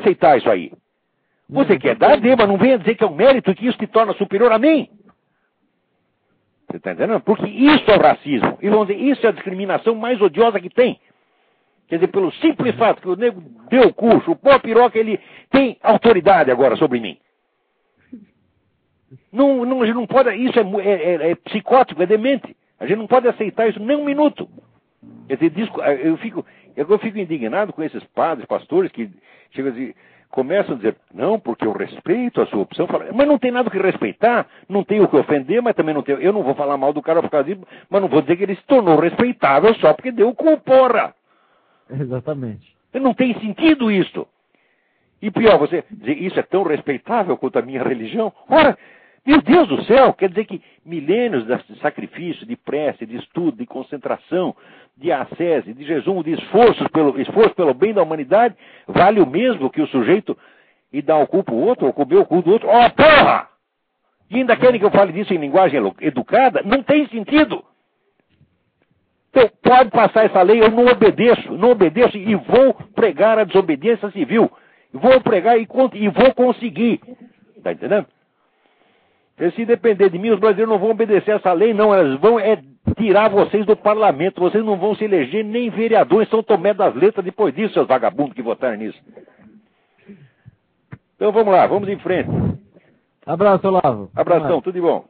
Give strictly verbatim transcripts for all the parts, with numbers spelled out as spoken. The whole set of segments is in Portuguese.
aceitar isso aí. Você quer dar, dê, mas não venha dizer que é um mérito e que isso te torna superior a mim. Você está entendendo? Porque isso é o racismo. E vamos dizer, isso é a discriminação mais odiosa que tem. Quer dizer, pelo simples fato que o nego deu o curso, o pó piroca, ele tem autoridade agora sobre mim. Não, não, a gente não pode, isso é, é, é psicótico, é demente. A gente não pode aceitar isso nem um minuto. Quer dizer, eu fico, eu fico indignado com esses padres, pastores, que chegam a dizer, começam a dizer, não, porque eu respeito a sua opção. Mas não tem nada o que respeitar, não tem o que ofender, mas também não tem. Eu não vou falar mal do cara por causa disso, mas não vou dizer que ele se tornou respeitável só porque deu com porra. Exatamente. Não tem sentido isso. E pior, você dizer, isso é tão respeitável quanto a minha religião? Ora, meu Deus do céu, quer dizer que milênios de sacrifício, de prece, de estudo, de concentração, de ascese, de jejum, de esforços pelo, esforço pelo bem da humanidade, vale o mesmo que o sujeito ir dar o cu pro outro, ou comer o cu do outro? Ó, oh, porra! E ainda querem que eu fale disso em linguagem educada? Não tem sentido. Então, pode passar essa lei, eu não obedeço, não obedeço e vou pregar a desobediência civil. Vou pregar e, e vou conseguir. Está entendendo? E se depender de mim, os brasileiros não vão obedecer essa lei, não. Elas vão é, tirar vocês do parlamento. Vocês não vão se eleger nem vereador em São Tomé das Letras depois disso, seus vagabundos que votaram nisso. Então vamos lá, vamos em frente. Abraço, Olavo. Abração, tudo de bom.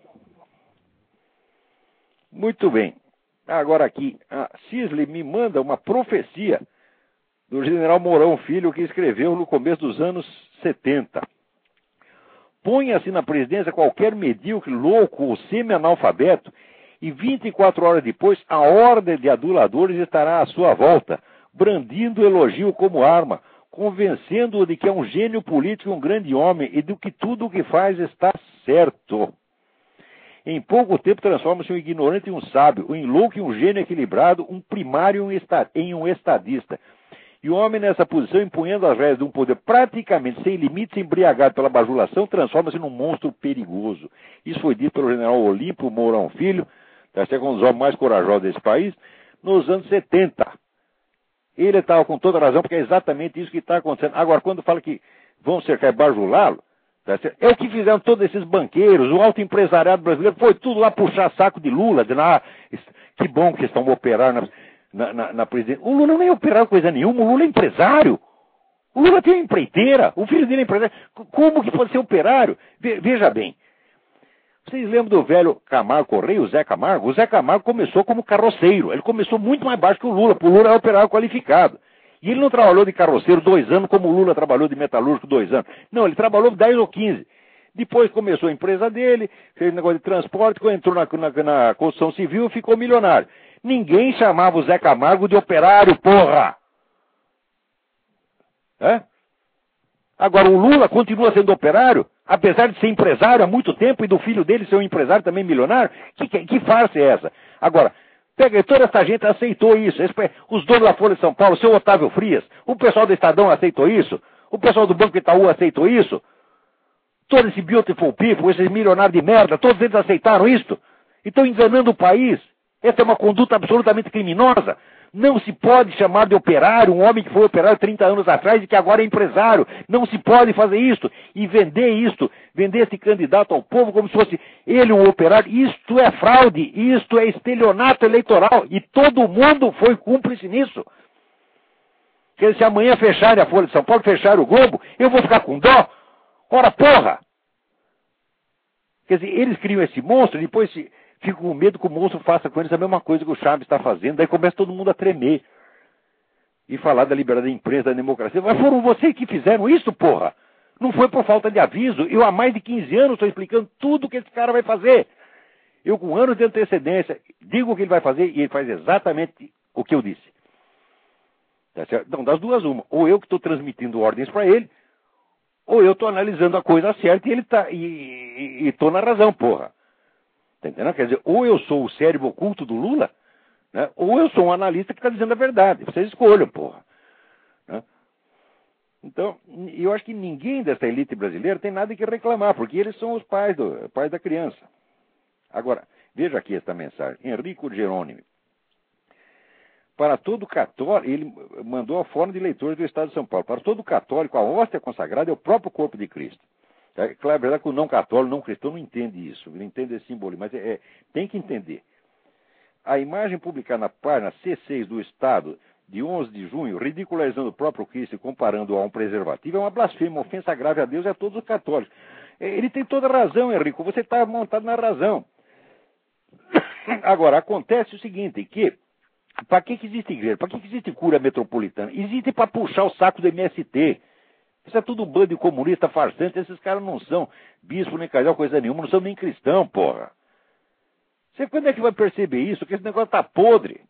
Muito bem. Agora aqui, a Cisley me manda uma profecia do general Mourão Filho, que escreveu no começo dos anos setenta. Ponha-se na presidência qualquer medíocre, louco ou semi-analfabeto, e vinte e quatro horas depois, a ordem de aduladores estará à sua volta, brandindo o elogio como arma, convencendo-o de que é um gênio político e um grande homem, e de que tudo o que faz está certo. Em pouco tempo transforma-se um ignorante em um sábio, um louco em um gênio equilibrado, um primário em um estadista. E o homem nessa posição, empunhando as rédeas de um poder praticamente sem limites, embriagado pela bajulação, transforma-se num monstro perigoso. Isso foi dito pelo general Olímpio Mourão Filho, que é um dos homens mais corajosos desse país, nos anos setenta. Ele estava com toda razão, porque é exatamente isso que está acontecendo. Agora, quando fala que vão cercar e bajulá-lo, é o que fizeram todos esses banqueiros, o alto empresariado brasileiro, foi tudo lá puxar saco de Lula, dizendo, ah, que bom que estão operando na, na, na, na presidência. O Lula nem é operar coisa nenhuma, o Lula é empresário. O Lula tem uma empreiteira, o filho dele é empresário. Como que pode ser operário? Veja bem, vocês lembram do velho Camargo Correia, o Zé Camargo? O Zé Camargo começou como carroceiro, ele começou muito mais baixo que o Lula, porque o Lula era operário qualificado. E ele não trabalhou de carroceiro dois anos, como o Lula trabalhou de metalúrgico dois anos. Não, ele trabalhou dez ou quinze. Depois começou a empresa dele, fez negócio de transporte, entrou na, na, na construção civil e ficou milionário. Ninguém chamava o Zé Camargo de operário, porra! É? Agora, o Lula continua sendo operário, apesar de ser empresário há muito tempo e do filho dele ser um empresário também milionário. Que, que, que farsa é essa? Agora, pega, toda essa gente aceitou isso. Os donos da Folha de São Paulo, o seu Otávio Frias, o pessoal do Estadão aceitou isso, o pessoal do Banco Itaú aceitou isso, todo esse beautiful people, esses milionários de merda, todos eles aceitaram isso. E estão enganando o país. Essa é uma conduta absolutamente criminosa. Não se pode chamar de operário um homem que foi operário trinta anos atrás e que agora é empresário. Não se pode fazer isso e vender isto, vender esse candidato ao povo como se fosse ele um operário. Isto é fraude, isto é estelionato eleitoral e todo mundo foi cúmplice nisso. Porque se amanhã fecharem a Folha de São Paulo, fecharem o Globo, eu vou ficar com dó. Ora, porra! Quer dizer, eles criam esse monstro e depois se... ficam com medo que o monstro faça com eles a mesma coisa que o Chaves está fazendo. Daí começa todo mundo a tremer. E falar da liberdade da imprensa, da democracia. Mas foram vocês que fizeram isso, porra. Não foi por falta de aviso. Eu há mais de quinze anos estou explicando tudo o que esse cara vai fazer. Eu com anos de antecedência digo o que ele vai fazer e ele faz exatamente o que eu disse. Tá certo? Então, das duas uma. Ou eu que estou transmitindo ordens para ele, ou eu estou analisando a coisa certa e ele tá e estou na razão, porra. Tá entendendo? Quer dizer, ou eu sou o cérebro oculto do Lula, né, ou eu sou um analista que está dizendo a verdade. Vocês escolham, porra. Né? Então, eu acho que ninguém dessa elite brasileira tem nada que reclamar, porque eles são os pais, do, pais da criança. Agora, veja aqui esta mensagem. Enrico Jerônimo. para todo católico, ele mandou a Fórum de Leitores do Estado de São Paulo, para todo católico, a hóstia consagrada é o próprio corpo de Cristo. É claro, é verdade que o não católico, o não cristão não entende isso, ele entende esse símbolo, mas é, é, tem que entender. A imagem publicada na página C seis do Estado, de onze de junho, ridicularizando o próprio Cristo e comparando-o a um preservativo, é uma blasfêmia, uma ofensa grave a Deus e a todos os católicos. Ele tem toda a razão, Henrico, você está montado na razão. Agora, acontece o seguinte, que para que, que existe igreja? Para que, que existe cura metropolitana? Existe para puxar o saco do M S T. Isso é tudo um bando de comunista farsante, esses caras não são bispo nem cardeal, coisa nenhuma, não são nem cristão, porra. Você quando é que vai perceber isso? Que esse negócio está podre.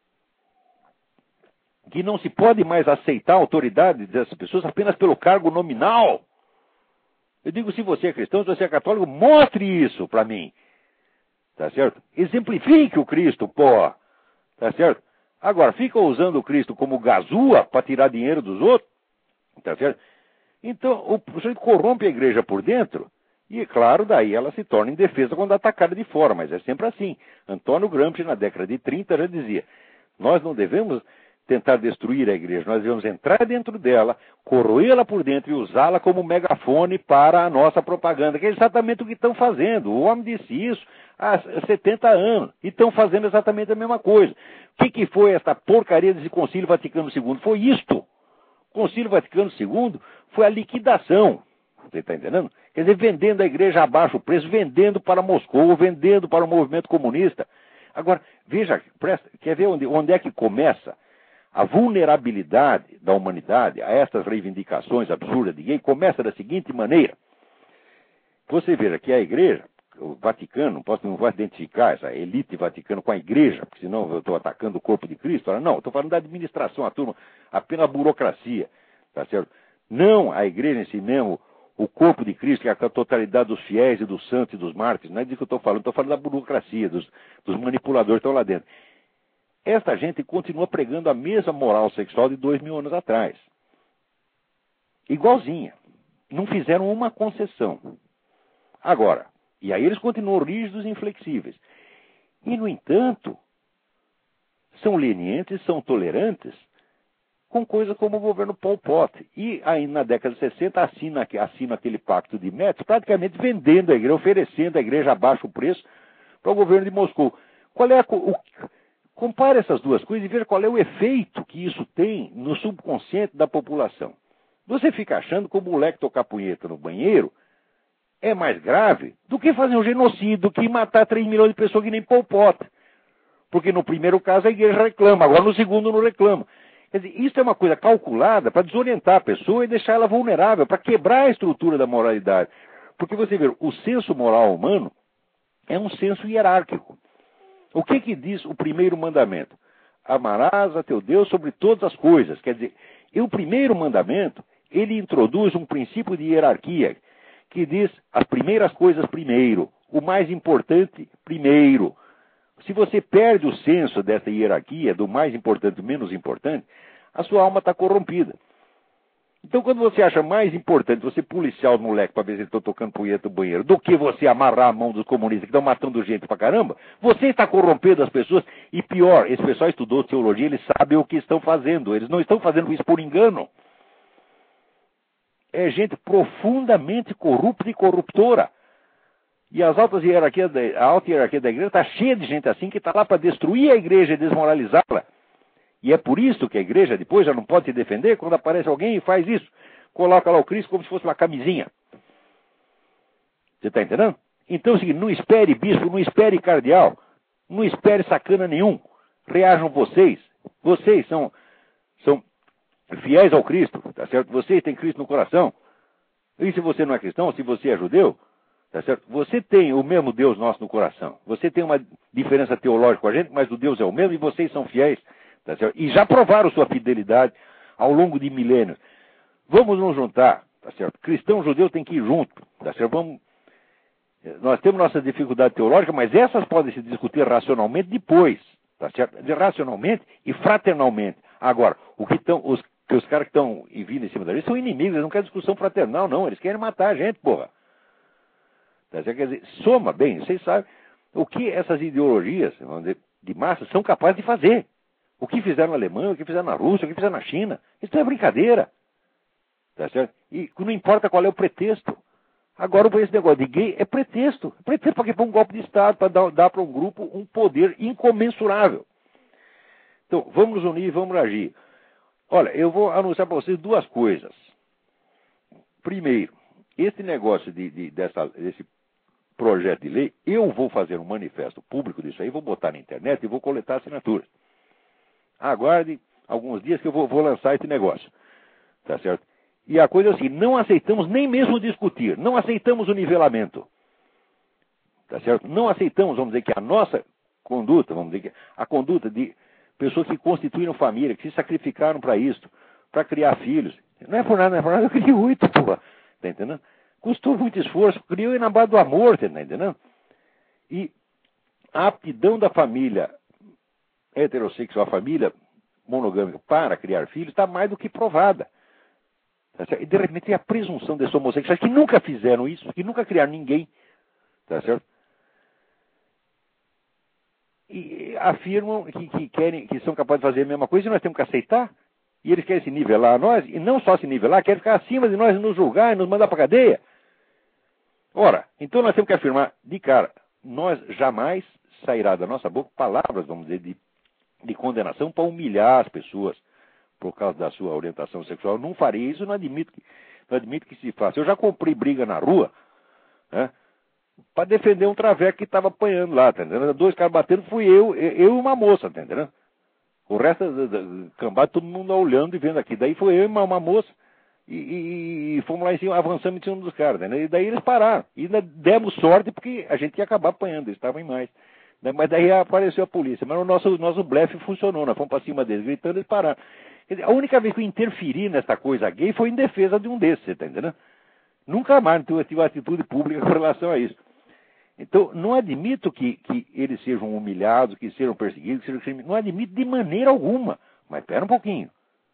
Que não se pode mais aceitar a autoridade dessas pessoas apenas pelo cargo nominal. Eu digo, se você é cristão, se você é católico, mostre isso para mim. Tá certo? Exemplifique o Cristo, pô. Tá certo? Agora, fica usando o Cristo como gazua para tirar dinheiro dos outros. Tá certo? Então, o sujeito corrompe a igreja por dentro. E, claro, daí ela se torna indefesa quando atacada de fora. Mas é sempre assim. Antônio Gramsci, na década de trinta, já dizia, nós não devemos tentar destruir a igreja, nós devemos entrar dentro dela, corroê-la por dentro e usá-la como megafone para a nossa propaganda, que é exatamente o que estão fazendo. O homem disse isso há setenta anos, e estão fazendo exatamente a mesma coisa. O que, que foi esta porcaria desse Concílio Vaticano segundo? Foi isto. O Concílio Vaticano segundo foi a liquidação. Você está entendendo? Quer dizer, vendendo a igreja a baixo preço, vendendo para Moscou, vendendo para o movimento comunista. Agora, veja, presta, quer ver onde, onde é que começa a vulnerabilidade da humanidade a estas reivindicações absurdas de gay? Começa da seguinte maneira. Você veja que a igreja, o Vaticano, não posso não vou identificar essa elite vaticana com a igreja, porque senão eu estou atacando o corpo de Cristo. Ela, não, estou falando da administração, a turma, apenas a burocracia. Tá certo? Não a igreja em si mesmo, o corpo de Cristo, que é a totalidade dos fiéis e dos santos e dos mártires. Não é disso que eu estou falando, estou falando da burocracia, dos, dos manipuladores que estão lá dentro. Esta gente continua pregando a mesma moral sexual de dois mil anos atrás. Igualzinha. Não fizeram uma concessão. Agora, e aí eles continuam rígidos e inflexíveis. E, no entanto, são lenientes, são tolerantes com coisas como o governo Pol Pot. E aí, na década de sessenta, assina, assina aquele pacto de Metz, praticamente vendendo a igreja, oferecendo a igreja a baixo preço para o governo de Moscou. Qual é a... O, compare essas duas coisas e veja qual é o efeito que isso tem no subconsciente da população. Você fica achando que o moleque tocar punheta no banheiro é mais grave do que fazer um genocídio, do que matar três milhões de pessoas que nem Pol Pot. Porque no primeiro caso a igreja reclama, agora no segundo não reclama. Quer dizer, isso é uma coisa calculada para desorientar a pessoa e deixar ela vulnerável, para quebrar a estrutura da moralidade. Porque você vê, o senso moral humano é um senso hierárquico. O que que diz o primeiro mandamento? Amarás a teu Deus sobre todas as coisas. Quer dizer, e o primeiro mandamento, ele introduz um princípio de hierarquia, que diz as primeiras coisas primeiro, o mais importante primeiro. Se você perde o senso dessa hierarquia, do mais importante e menos importante, a sua alma está corrompida. Então, quando você acha mais importante você policiar os moleques para ver se eles estão tocando punheta no banheiro, do que você amarrar a mão dos comunistas que estão matando gente pra caramba, você está corrompendo as pessoas. E pior, esse pessoal estudou teologia, eles sabem o que estão fazendo. Eles não estão fazendo isso por engano. É gente profundamente corrupta e corruptora. E as altas hierarquias da, a alta hierarquia da igreja está cheia de gente assim que está lá para destruir a igreja e desmoralizá-la. E é por isso que a igreja depois já não pode se defender quando aparece alguém e faz isso. Coloca lá o Cristo como se fosse uma camisinha. Você está entendendo? Então é o seguinte, não espere bispo, não espere cardeal, não espere sacana nenhum. Reajam vocês. Vocês são, são fiéis ao Cristo, tá certo? Vocês têm Cristo no coração. E se você não é cristão, se você é judeu, tá certo? Você tem o mesmo Deus nosso no coração. Você tem uma diferença teológica com a gente, mas o Deus é o mesmo e vocês são fiéis. Tá certo? E já provaram sua fidelidade ao longo de milênios. Vamos nos juntar, tá certo? Cristão e judeu tem que ir junto, tá certo? Vamos... Nós temos nossa dificuldade teológica, mas essas podem se discutir racionalmente depois, tá certo? Racionalmente e fraternalmente. Agora, o que estão, os, os caras que estão vindo em cima da gente são inimigos, eles não querem discussão fraternal, não, eles querem matar a gente, porra. Tá certo? Quer dizer, soma bem, vocês sabem o que essas ideologias, vamos dizer, de massa são capazes de fazer. O que fizeram na Alemanha, o que fizeram na Rússia, o que fizeram na China. Isso não é brincadeira. Tá certo? E não importa qual é o pretexto. Agora, esse negócio de gay é pretexto. É pretexto para que para um golpe de Estado, para dar, dar para um grupo um poder incomensurável. Então, vamos nos unir e vamos agir. Olha, eu vou anunciar para vocês duas coisas. Primeiro, esse negócio de, de, dessa, desse projeto de lei, eu vou fazer um manifesto público disso aí, vou botar na internet e vou coletar assinaturas. Aguarde alguns dias que eu vou, vou lançar esse negócio. Tá certo? E a coisa é assim, não aceitamos nem mesmo discutir, não aceitamos o nivelamento. Tá certo? Não aceitamos, vamos dizer, que a nossa conduta, vamos dizer, que a conduta de pessoas que constituíram família, que se sacrificaram para isso, para criar filhos. Não é por nada, não é por nada, eu criei oito, pô. Tá entendendo? Custou muito esforço, criou na base do amor, tá entendendo? E a aptidão da família heterossexual, a família monogâmica para criar filhos, está mais do que provada. Tá certo? E de repente tem a presunção desses homossexuais que nunca fizeram isso, que nunca criaram ninguém. Tá certo? E afirmam que, que, querem, que são capazes de fazer a mesma coisa e nós temos que aceitar. E eles querem se nivelar a nós, e não só se nivelar, querem ficar acima de nós e nos julgar e nos mandar para a cadeia. Ora, então nós temos que afirmar de cara, nós jamais sairá da nossa boca palavras, vamos dizer, de, de condenação para humilhar as pessoas por causa da sua orientação sexual. Eu não farei isso, não admito que, não admito que se faça. Eu já comprei briga na rua, né, para defender um traveco que estava apanhando lá, tá entendendo? Dois caras batendo, fui eu, eu e uma moça, tá entendendo? O resto da cambada, todo mundo olhando e vendo aqui. Daí foi eu e uma, uma moça e, e, e fomos lá em cima, avançamos em cima dos caras. Né? E daí eles pararam. E ainda demos sorte porque a gente ia acabar apanhando, eles estavam em mais. Mas daí apareceu a polícia. Mas o nosso, nosso blefe funcionou, nós fomos para cima deles, gritando, eles pararam. Quer dizer, a única vez que eu interferi nessa coisa gay foi em defesa de um desses, você está entendendo? Nunca mais tive uma atitude pública com relação a isso. Então, não admito que, que eles sejam humilhados, que sejam perseguidos, que sejam criminosos. Não admito de maneira alguma. Mas espera um pouquinho.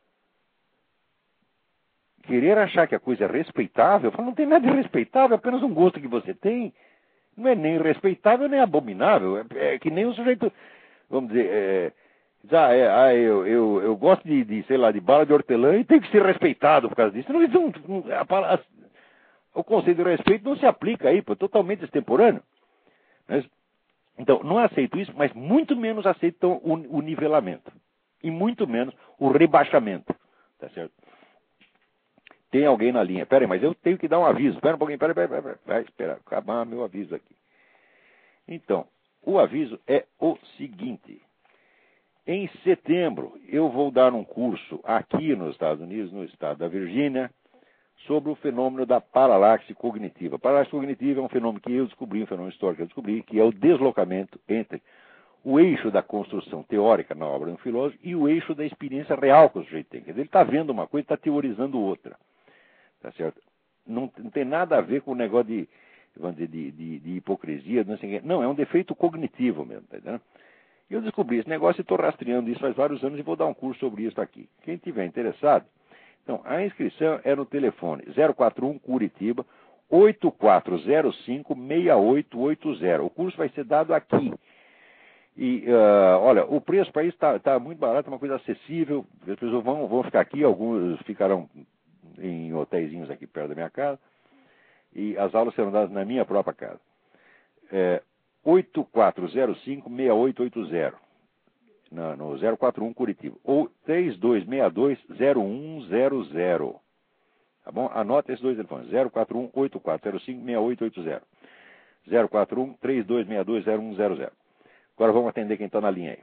Querer achar que a coisa é respeitável, eu falo, não tem nada de respeitável, é apenas um gosto que você tem. Não é nem respeitável, nem abominável. É, é que nem o sujeito, vamos dizer, é, ah, é, ah eu, eu, eu gosto de, de, sei lá, de bala de hortelã e tem que ser respeitado por causa disso. Não, não, a, a, o conceito de respeito não se aplica aí, pô, totalmente extemporâneo. Mas, então, não aceito isso, mas muito menos aceito então, o, o nivelamento. E muito menos o rebaixamento. Tá certo? Tem alguém na linha. Pera aí, mas eu tenho que dar um aviso. Espera um pouquinho, pera, pera, pera. Vai esperar, acabar meu aviso aqui. Então, o aviso é o seguinte. Em setembro, eu vou dar um curso aqui nos Estados Unidos, no estado da Virgínia, sobre o fenômeno da paralaxe cognitiva. A paralaxe cognitiva é um fenômeno que eu descobri, um fenômeno histórico que eu descobri, que é o deslocamento entre o eixo da construção teórica na obra de um filósofo e o eixo da experiência real que o sujeito tem. Quer dizer, ele está vendo uma coisa e está teorizando outra. Tá certo? Não, não tem nada a ver com o negócio de, vamos dizer, de, de, de hipocrisia, não sei o quê. Não, é um defeito cognitivo mesmo. Tá entendendo? Eu descobri esse negócio e estou rastreando isso faz vários anos e vou dar um curso sobre isso aqui. Quem tiver interessado, então, a inscrição é no telefone zero quatro um Curitiba oito quatro zero cinco seis oito oito zero. O curso vai ser dado aqui. E, uh, olha, o preço para isso está tá muito barato, é uma coisa acessível. As pessoas vão, vão ficar aqui, alguns ficarão em hotéisinhos aqui perto da minha casa. E as aulas serão dadas na minha própria casa. É, oito quatro zero cinco seis oito oito zero. No, no zero quatro um Curitiba, ou três dois seis dois zero um zero zero. Tá bom? Anota esses dois telefones, zero quatro um oito quatro zero cinco seis oito oito zero. zero quatro um três dois seis dois zero um zero zero. Agora vamos atender quem está na linha aí.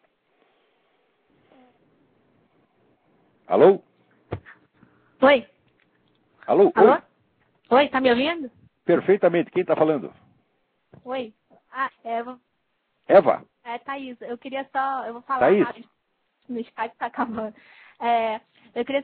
Alô? Oi. Alô? Alô? Oi? Oi, tá me ouvindo? Perfeitamente, quem está falando? Oi. Ah, Eva. Eva? É, Thaís, eu queria só, eu vou falar Thaís? rápido, no Skype tá acabando. É, eu queria,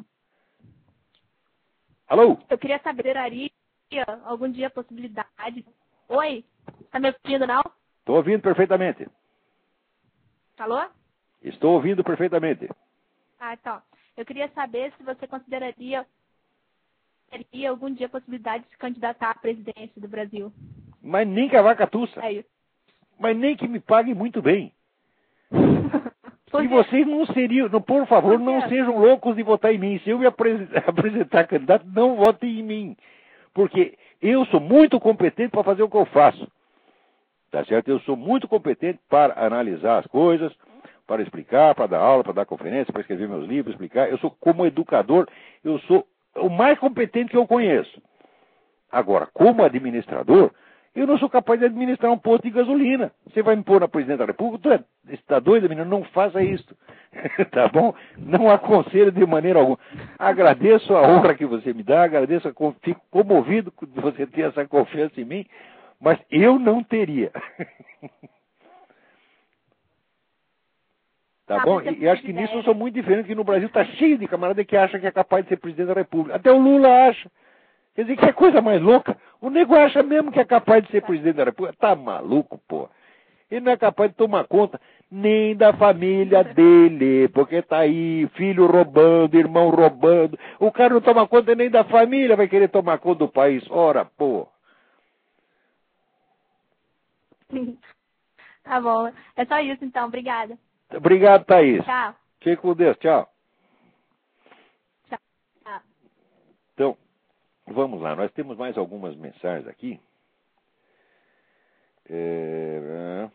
Alô? eu queria saber, haria algum dia a possibilidade. Oi? Tá me ouvindo, não? Estou ouvindo perfeitamente. Alô? Estou ouvindo perfeitamente. Ah, então. Eu queria saber se você consideraria teria algum dia a possibilidade de se candidatar à presidência do Brasil. Mas nem que a vaca tussa. É isso. Mas nem que me pague muito bem. Por E quê? vocês não seriam, não, por favor, Por não quê? sejam loucos de votar em mim. Se eu me apres- apresentar candidato, não votem em mim. Porque eu sou muito competente para fazer o que eu faço. Tá certo? Eu sou muito competente para analisar as coisas, para explicar, para dar aula, para dar conferência, para escrever meus livros, explicar. Eu sou, como educador, eu sou o mais competente que eu conheço. Agora, como administrador, eu não sou capaz de administrar um posto de gasolina. Você vai me pôr na presidente da República? Tu é, você está doido, menino? Não faça isso. Tá bom? Não aconselho de maneira alguma. Agradeço a honra que você me dá, agradeço, a, fico comovido de você ter essa confiança em mim, mas eu não teria. Tá Ah, bom? mas você E, e acho que pode nisso ideia, eu sou né? muito diferente, que no Brasil está cheio de camarada que acha que é capaz de ser presidente da República. Até o Lula acha. Quer dizer, que é coisa mais louca. O nego acha mesmo que é capaz de ser presidente da República. Tá maluco, pô. Ele não é capaz de tomar conta nem da família dele, porque tá aí, filho roubando, irmão roubando. O cara não toma conta nem da família, vai querer tomar conta do país. Ora, pô. Tá bom. É só isso, então. Obrigada. Obrigado, Thaís. Tchau. Fique com Deus. Tchau. Tchau. Tchau. Então, vamos lá. Nós temos mais algumas mensagens aqui. É...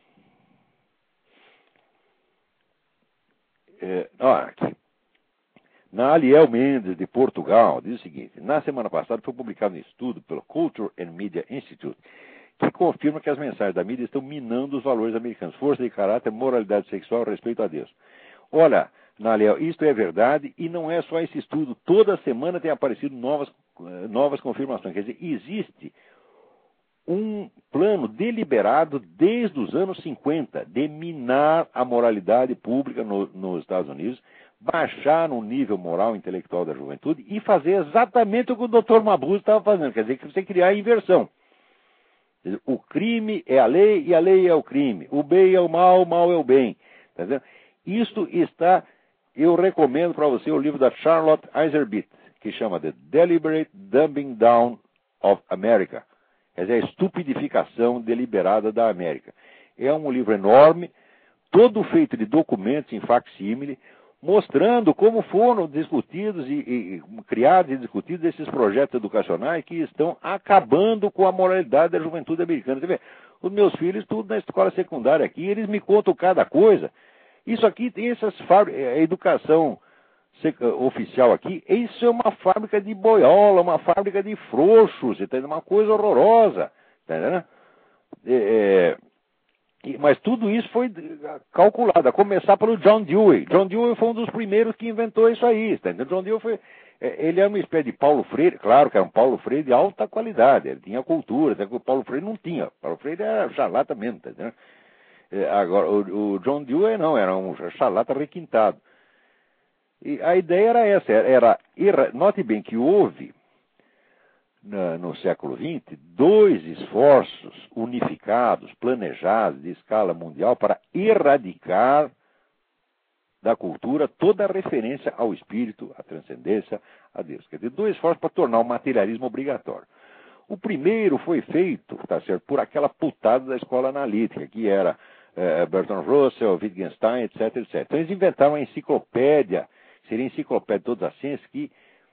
É... ó, aqui. Na Aliel Mendes, de Portugal, diz o seguinte: na semana passada foi publicado um estudo pelo Culture and Media Institute que confirma que as mensagens da mídia estão minando os valores americanos, força de caráter, moralidade sexual, respeito a Deus. Olha, Naliel, isto é verdade e não é só esse estudo. Toda semana tem aparecido novas, novas confirmações. Quer dizer, existe um plano deliberado desde os anos cinquenta de minar a moralidade pública no, nos Estados Unidos, baixar o nível moral e intelectual da juventude e fazer exatamente o que o doutor Mabuse estava fazendo. Quer dizer, que você criar a inversão. O crime é a lei e a lei é o crime. O bem é o mal, o mal é o bem. Tá vendo? Isto está, eu recomendo para você o livro da Charlotte Iserbyt, que chama The Deliberate Dumbing Down of America. Quer dizer, a estupidificação deliberada da América. É um livro enorme, todo feito de documentos em facsímile, mostrando como foram discutidos e, e, e criados e discutidos esses projetos educacionais que estão acabando com a moralidade da juventude americana. Você vê, os meus filhos, tudo na escola secundária aqui, eles me contam cada coisa. Isso aqui tem essas fábricas, a educação oficial aqui, isso é uma fábrica de boiola, uma fábrica de frouxos, entendeu? Uma coisa horrorosa. Entendeu? É, é, mas tudo isso foi calculado, a começar pelo John Dewey. John Dewey foi um dos primeiros que inventou isso aí. Entendeu? John Dewey foi, ele era uma espécie de Paulo Freire, claro que era um Paulo Freire de alta qualidade, ele tinha cultura, até que o Paulo Freire não tinha. Paulo Freire era charlata mesmo, entendeu? Agora, o, o John Dewey não, era um charlata requintado. E a ideia era essa, era, era note bem que houve, na, no século vinte, dois esforços unificados, planejados, de escala mundial, para erradicar da cultura toda a referência ao espírito, à transcendência, a Deus. Quer dizer, dois esforços para tornar o materialismo obrigatório. O primeiro foi feito, tá certo, por aquela putada da escola analítica, que era eh, Bertrand Russell, Wittgenstein, etc, etcétera. Então eles inventaram uma enciclopédia, seria a enciclopédia de todas as ciências, que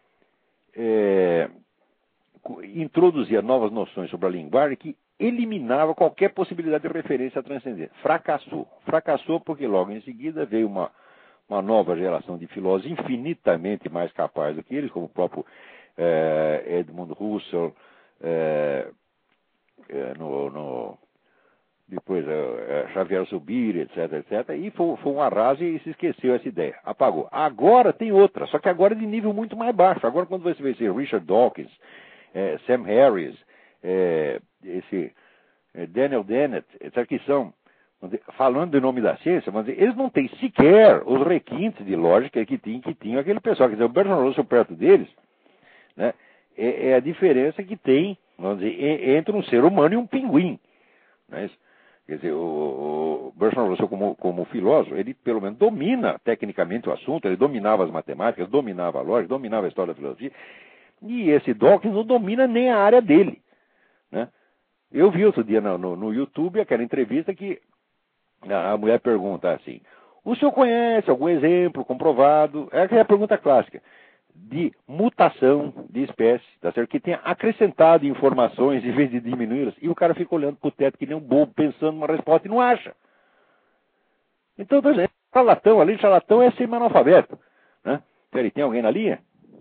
é, introduzia novas noções sobre a linguagem que eliminava qualquer possibilidade de referência à transcendência. Fracassou. Fracassou porque logo em seguida veio uma, uma nova geração de filósofos infinitamente mais capazes do que eles, como o próprio é, Edmund Husserl, é, é, no... no depois uh, Xavier Zubiri, etc, etcétera. E foi, foi um arraso e se esqueceu essa ideia. Apagou. Agora tem outra, só que agora é de nível muito mais baixo. Agora quando você vê esse Richard Dawkins, eh, Sam Harris, eh, esse eh, Daniel Dennett, etcétera, que são, falando do nome da ciência, mas eles não têm sequer os requintes de lógica que tinham, que tinham aquele pessoal. Quer dizer, o Bertrand Russell perto deles, né, é, é a diferença que tem, vamos dizer, entre um ser humano e um pinguim. Não é isso? Quer dizer, o, o Bertrand Russell, como, como filósofo, ele pelo menos domina tecnicamente o assunto, ele dominava as matemáticas, dominava a lógica, dominava a história da filosofia, e esse Dawkins não domina nem a área dele. Né? Eu vi outro dia no, no, no YouTube aquela entrevista que a, a mulher pergunta assim: O senhor conhece algum exemplo comprovado? Essa é a pergunta clássica. De mutação de espécie, tá certo? Que tenha acrescentado informações em vez de diminuí-las. E o cara fica olhando pro teto que nem um bobo, pensando numa resposta e não acha. Então, por exemplo, charlatão, além de charlatão, é semi-analfabeto. Né? Peraí, tem alguém na linha?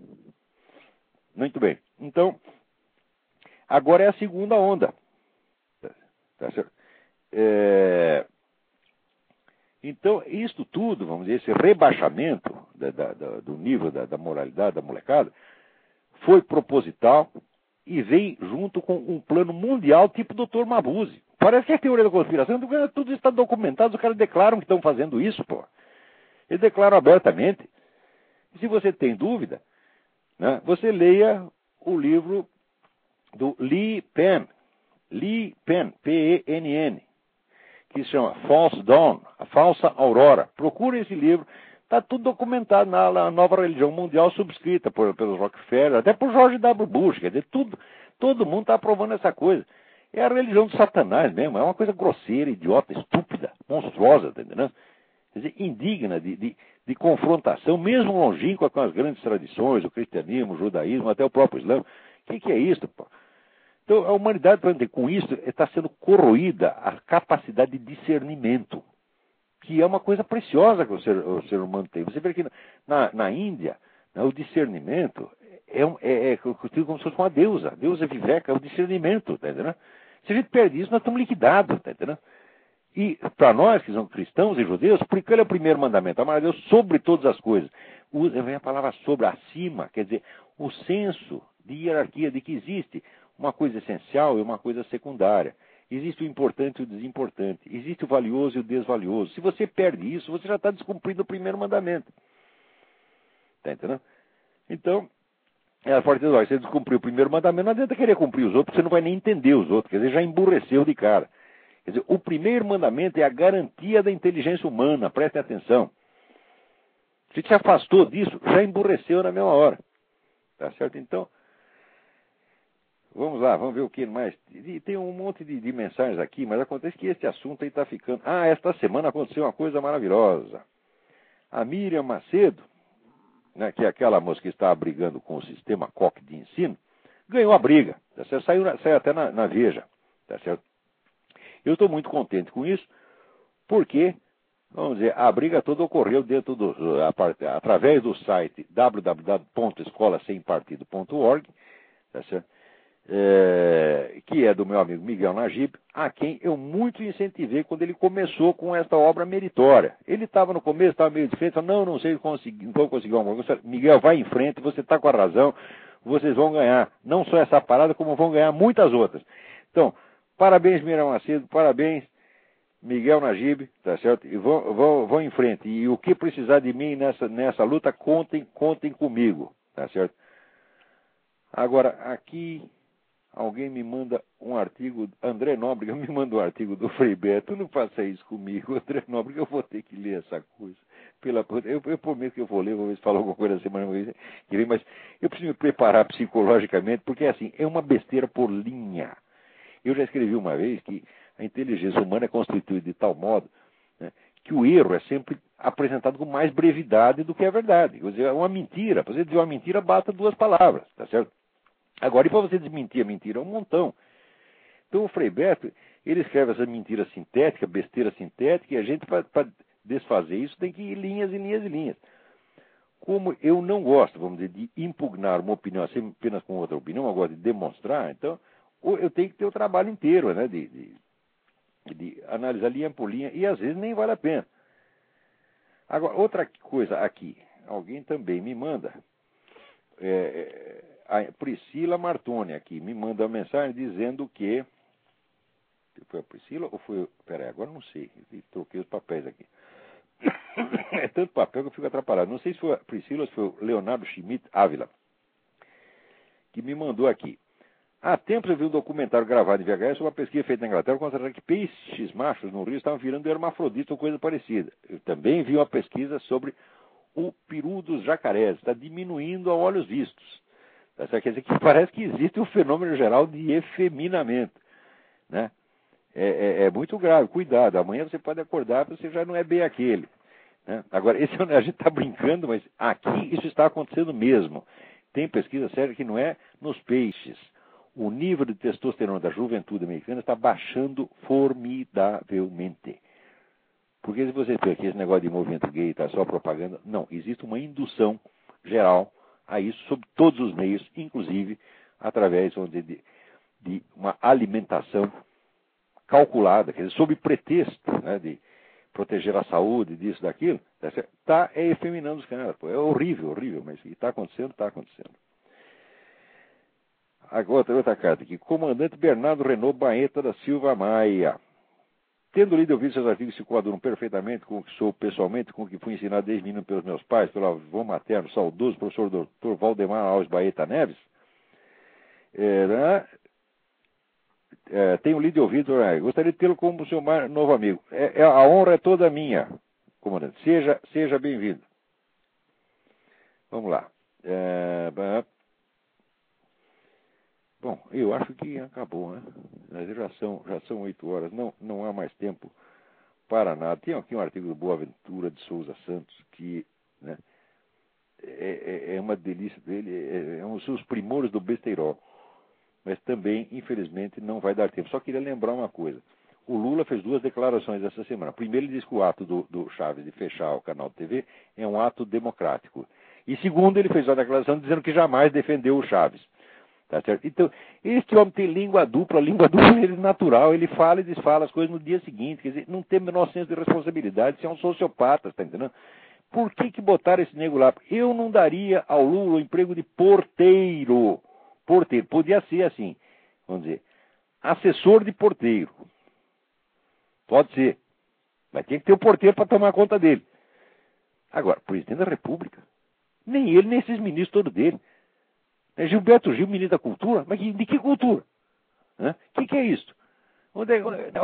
Muito bem. Então, agora é a segunda onda. Tá certo? É... Então, isto tudo, vamos dizer, esse rebaixamento da, da, da, do nível da, da moralidade da molecada, foi proposital e vem junto com um plano mundial tipo doutor Mabuse. Parece que é teoria da conspiração, tudo isso está documentado, os caras declaram que estão fazendo isso, pô. Eles declaram abertamente. E se você tem dúvida, né, você leia o livro do Lee Penn, Lee Penn, P E N N, que se chama False Dawn, a falsa aurora. Procure esse livro, está tudo documentado na, na nova religião mundial subscrita por, pelos Rockefeller, até por George W. Bush, quer dizer, tudo, todo mundo está aprovando essa coisa. É a religião do Satanás mesmo, é uma coisa grosseira, idiota, estúpida, monstruosa, tá entendendo? Quer dizer, indigna de, de, de confrontação, mesmo longínqua com as grandes tradições, o cristianismo, o judaísmo, até o próprio islã. O que, que é isso, pô? Então, a humanidade, com isso, está sendo corroída a capacidade de discernimento, que é uma coisa preciosa que o ser, o ser humano tem. Você vê que na, na Índia, né, o discernimento é, um, é, é como se fosse uma deusa. A deusa viveca é o discernimento, tá entendendo? Se a gente perde isso, nós estamos liquidados, tá entendendo? E para nós, que somos cristãos e judeus, porque ele é o primeiro mandamento, amar a Deus sobre todas as coisas. Usa, vem a palavra sobre, acima, quer dizer, o senso de hierarquia, de que existe uma coisa essencial e uma coisa secundária. Existe o importante e o desimportante. Existe o valioso e o desvalioso. Se você perde isso, você já está descumprindo o primeiro mandamento. Está entendendo? Então, ela pode dizer, olha, você descumpriu o primeiro mandamento, não adianta querer cumprir os outros, porque você não vai nem entender os outros. Quer dizer, já emburreceu de cara. Quer dizer, o primeiro mandamento é a garantia da inteligência humana. Prestem atenção. Se te afastou disso, já emburreceu na mesma hora. Tá certo? Então, vamos lá, vamos ver o que mais. E tem um monte de, de mensagens aqui, mas acontece que esse assunto aí está ficando... Ah, esta semana aconteceu uma coisa maravilhosa. A Miriam Macedo, né, que é aquela moça que está brigando com o sistema Koch de ensino, ganhou a briga. Tá certo? Saiu, saiu até na, na Veja. Tá certo? Eu estou muito contente com isso, porque, vamos dizer, a briga toda ocorreu dentro do, a, através do site w w w ponto escola sem partido ponto org, tá certo? É, que é do meu amigo Miguel Najib, a quem eu muito incentivei quando ele começou com esta obra meritória. Ele estava no começo, estava meio de frente, falou, não, não sei conseguir, não vou conseguir alguma coisa. Miguel, vai em frente, você está com a razão, vocês vão ganhar, não só essa parada, como vão ganhar muitas outras. Então, parabéns, Miriam Macedo, parabéns, Miguel Najib, tá certo? E vão, vão, vão em frente. E o que precisar de mim nessa, nessa luta, contem, contem comigo, tá certo? Agora, aqui... Alguém me manda um artigo, André Nóbrega me manda um artigo do Frei Beto, não faça isso comigo, André Nóbrega, eu vou ter que ler essa coisa. Pela, eu, eu prometo que eu vou ler, vou ver se fala alguma coisa na semana que vem, mas eu preciso me preparar psicologicamente, porque assim, é uma besteira por linha. Eu já escrevi uma vez que a inteligência humana é constituída de tal modo, né, que o erro é sempre apresentado com mais brevidade do que a verdade. Quer dizer, uma mentira, para você dizer uma mentira, basta duas palavras, tá certo? Agora, e para você desmentir a mentira? É um montão. Então, o Frei Beto, ele escreve essa mentira sintética, besteira sintética, e a gente, para desfazer isso, tem que ir linhas e linhas e linhas. Como eu não gosto, vamos dizer, de impugnar uma opinião assim, apenas com outra opinião, eu gosto de demonstrar, então, eu tenho que ter o trabalho inteiro, né, de, de, de analisar linha por linha, e às vezes nem vale a pena. Agora, outra coisa aqui, alguém também me manda... É, a Priscila Martoni aqui me manda uma mensagem dizendo que... Foi a Priscila ou foi... Peraí, agora não sei. Eu troquei os papéis aqui. É tanto papel que eu fico atrapalhado. Não sei se foi a Priscila ou se foi o Leonardo Schmidt Ávila que me mandou aqui. Há tempos eu vi um documentário gravado em V H S sobre uma pesquisa feita na Inglaterra constatando que peixes machos no rio estavam virando hermafroditas ou coisa parecida. Eu também vi uma pesquisa sobre o peru dos jacarés. Está diminuindo a olhos vistos. Quer dizer que parece que existe um fenômeno geral de efeminamento, né? É, é, é muito grave, cuidado, amanhã você pode acordar e você já não é bem aquele. Né? Agora, esse, a gente está brincando, mas aqui isso está acontecendo mesmo. Tem pesquisa séria que não é nos peixes. O nível de testosterona da juventude americana está baixando formidavelmente. Porque se você vê que esse negócio de movimento gay está só propaganda, não, existe uma indução geral a isso sob todos os meios, inclusive através de, de, de uma alimentação calculada, quer dizer, sob pretexto, né, de proteger a saúde, disso, daquilo, está é, efeminando os caras. É horrível, horrível, mas está acontecendo, está acontecendo. Agora, outra carta aqui. Comandante Bernardo Renault Baeta da Silva Maia. Tendo lido e ouvido seus artigos que se coadunam perfeitamente com o que sou pessoalmente, com o que fui ensinado desde menino pelos meus pais, pelo avô materno, saudoso professor doutor Valdemar Alves Baeta Neves, é, né? É, tenho lido e ouvido, é, gostaria de tê-lo como seu mais novo amigo. É, é, a honra é toda minha, comandante. Seja, seja bem-vindo. Vamos lá. É, bom, eu acho que acabou, né? Já são, já são oito horas, não, não há mais tempo para nada. Tem aqui um artigo do Boaventura de Souza Santos, que, né, é, é, é uma delícia dele, é, é um dos primores do besteirol. Mas também, infelizmente, não vai dar tempo. Só queria lembrar uma coisa. O Lula fez duas declarações essa semana. Primeiro, ele disse que o ato do, do Chaves de fechar o canal de T V é um ato democrático. E segundo, ele fez uma declaração dizendo que jamais defendeu o Chaves. Tá certo? Então, este homem tem língua dupla, a língua dupla é natural, ele fala e desfala as coisas no dia seguinte. Quer dizer, não tem o menor senso de responsabilidade, você é um sociopata, está entendendo? Por que que botaram esse nego lá? Eu não daria ao Lula o emprego de porteiro. Porteiro, podia ser assim, vamos dizer, assessor de porteiro. Pode ser. Mas tem que ter o porteiro para tomar conta dele. Agora, presidente da República, nem ele, nem esses ministros todos dele. É Gilberto Gil, ministro da Cultura, mas de que cultura? O que, que é isso? Onde é,